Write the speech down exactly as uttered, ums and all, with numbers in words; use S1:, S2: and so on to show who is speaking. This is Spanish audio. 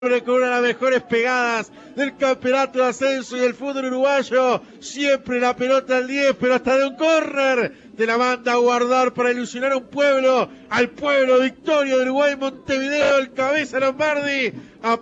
S1: con una de las mejores pegadas del campeonato de ascenso y el fútbol uruguayo. Siempre la pelota al diez, pero hasta de un córner te la manda a guardar para ilusionar a un pueblo, al pueblo Victoria de Uruguay, Montevideo, el cabeza Lombardi.